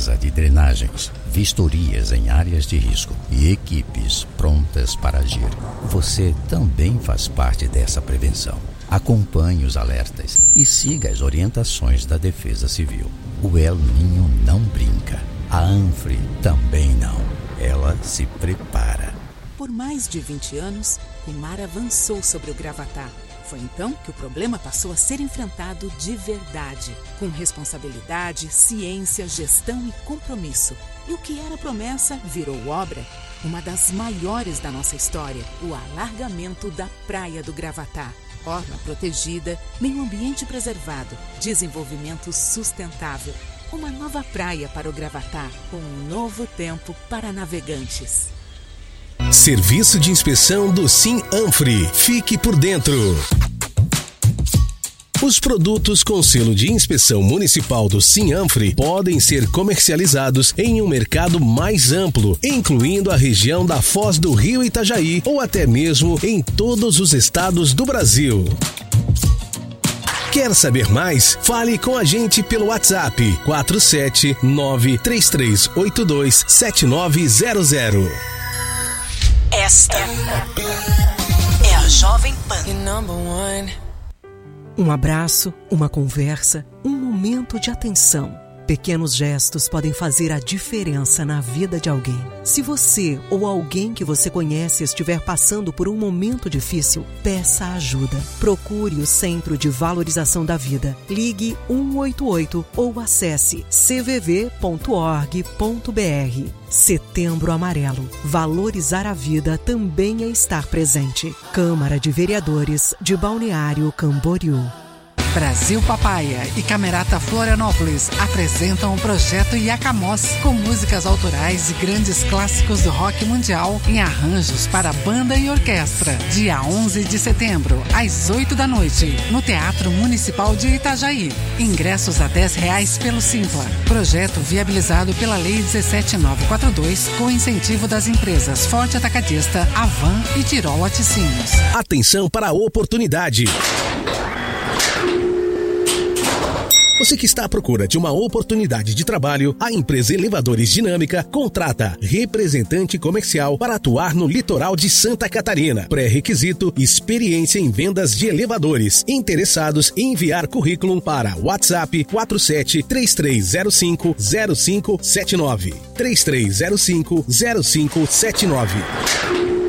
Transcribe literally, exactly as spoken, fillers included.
limpeza de drenagens, vistorias em áreas de risco e equipes prontas para agir. Você também faz parte dessa prevenção. Acompanhe os alertas e siga as orientações da Defesa Civil. O El Niño não brinca. A ANFRE também não. Ela se prepara. Por mais de vinte anos, o mar avançou sobre o Gravatá. Foi então que o problema passou a ser enfrentado de verdade, com responsabilidade, ciência, gestão e compromisso. E o que era promessa virou obra. Uma das maiores da nossa história, o alargamento da Praia do Gravatá. Orla protegida, meio ambiente preservado, desenvolvimento sustentável. Uma nova praia para o Gravatá, um novo tempo para navegantes. Serviço de inspeção do SINANFRE. Fique por dentro. Os produtos com selo de inspeção municipal do SINANFRE podem ser comercializados em um mercado mais amplo, incluindo a região da Foz do Rio Itajaí ou até mesmo em todos os estados do Brasil. Quer saber mais? Fale com a gente pelo WhatsApp quatro sete nove, três três oito dois, sete nove zero zero. Esta é a Jovem Pan. Um abraço, uma conversa, um momento de atenção. Pequenos gestos podem fazer a diferença na vida de alguém. Se você ou alguém que você conhece estiver passando por um momento difícil, peça ajuda. Procure o Centro de Valorização da Vida. Ligue um oito oito ou acesse c v v ponto org ponto b r. Setembro Amarelo. Valorizar a vida também é estar presente. Câmara de Vereadores de Balneário Camboriú. Brasil Papaya e Camerata Florianópolis apresentam o projeto Iacamos, com músicas autorais e grandes clássicos do rock mundial em arranjos para banda e orquestra. Dia onze de setembro, às oito da noite, no Teatro Municipal de Itajaí. Ingressos a dez reais pelo Simpla. Projeto viabilizado pela Lei dezessete mil novecentos e quarenta e dois, com incentivo das empresas Forte Atacadista, Avan e Tirol Laticínios. Atenção para a oportunidade. Você que está à procura de uma oportunidade de trabalho, a empresa Elevadores Dinâmica contrata representante comercial para atuar no litoral de Santa Catarina. Pré-requisito: experiência em vendas de elevadores. Interessados em enviar currículo para WhatsApp quatro sete três três zero cinco zero cinco sete nove. três três zero cinco zero cinco sete nove.